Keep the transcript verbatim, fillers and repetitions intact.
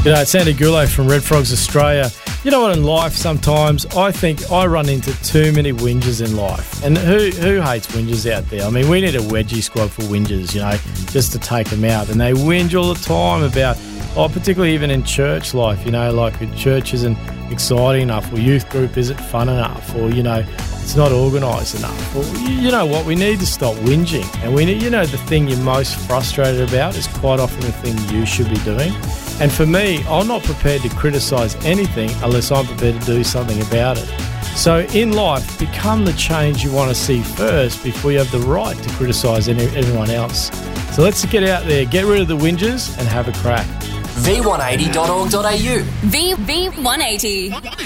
G'day, it's Andy Goulet from Red Frogs Australia. You know what, in life sometimes I think I run into too many whingers in life. And who who hates whingers out there? I mean, we need a wedgie squad for whingers, you know, just to take them out. And they whinge all the time about, oh, particularly even in church life, you know, like church isn't exciting enough, or youth group isn't fun enough, or, you know, it's not organised enough. Well, you know what, we need to stop whinging. And we need, you know, the thing you're most frustrated about is quite often the thing you should be doing. And for me, I'm not prepared to criticise anything unless I'm prepared to do something about it. So in life, become the change you want to see first before you have the right to criticise any, everyone else. So let's get out there, get rid of the whingers and have a crack. v one eighty dot org dot a u V V one eighty.